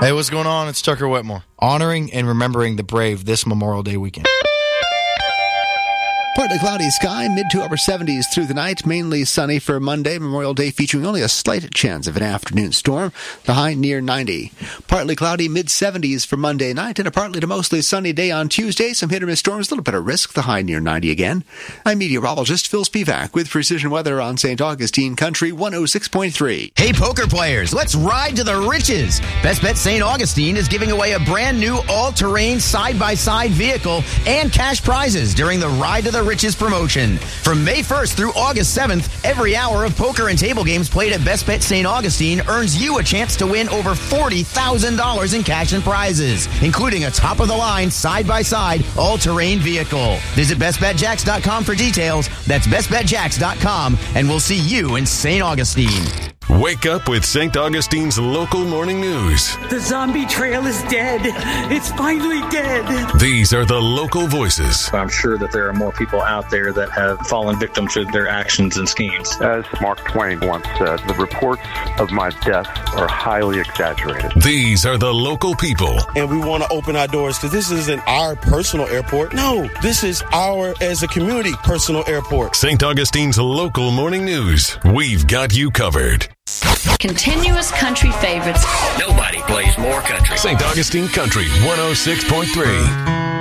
Hey, what's going on? It's Tucker Wetmore. Honoring and remembering the brave this Memorial Day weekend. Partly cloudy sky, mid to upper 70s through the night. Mainly sunny for Monday, Memorial Day, featuring only a slight chance of an afternoon storm. The high near 90. Partly cloudy, mid 70s for Monday night, and a partly to mostly sunny day on Tuesday. Some hit or miss storms, a little bit of risk. The high near 90 again. I'm meteorologist Phil Spivak with Precision Weather on St. Augustine Country 106.3. Hey, poker players, let's ride to the riches. Best Bet St. Augustine is giving away a brand new all-terrain side-by-side vehicle and cash prizes during the Ride to the Riches promotion. From May 1st through August 7th, every hour of poker and table games played at Best Bet St. Augustine earns you a chance to win over $40,000 in cash and prizes, including a top-of-the-line side-by-side all-terrain vehicle. Visit bestbetjacks.com for details. That's bestbetjacks.com, and we'll see you in St. Augustine. Wake up with St. Augustine's local morning news. The zombie trail is dead. It's finally dead. These are the local voices. I'm sure that there are more people out there that have fallen victim to their actions and schemes. As Mark Twain once said, the reports of my death are highly exaggerated. These are the local people. And we want to open our doors because this isn't our personal airport. No, this is our, as a community, personal airport. St. Augustine's local morning news. We've got you covered. Continuous country favorites. Nobody plays more country. St. Augustine Country 106.3.